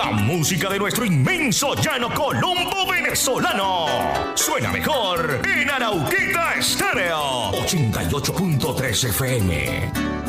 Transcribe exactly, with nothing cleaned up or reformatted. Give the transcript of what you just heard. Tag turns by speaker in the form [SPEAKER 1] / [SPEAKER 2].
[SPEAKER 1] La música de nuestro inmenso llano Colombo venezolano suena mejor en Arauquita Estéreo ochenta y ocho punto tres F M.